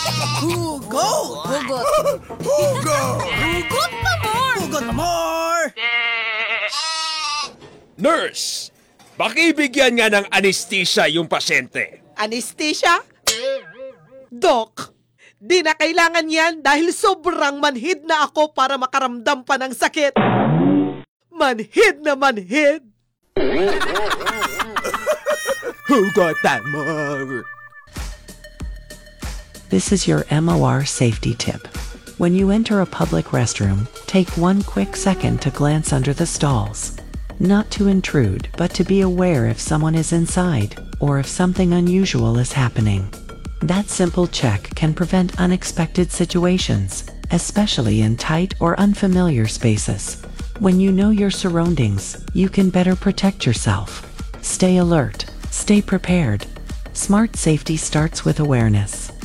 Hugot! Hugot! Hugot! Hugot pa more! Hugot more! Nurse, pakibigyan nga ng anesthesia yung pasyente. Anesthesia? Doc, di na kailangan yan dahil sobrang manhid na ako para makaramdam pa ng sakit. Manhid na manhid! Hugot pa more! This is your MOR safety tip. When you enter a public restroom, take one quick second to glance under the stalls. Not to intrude, but to be aware if someone is inside, or if something unusual is happening. That simple check can prevent unexpected situations, especially in tight or unfamiliar spaces. When you know your surroundings, you can better protect yourself. Stay alert, stay prepared. Smart safety starts with awareness.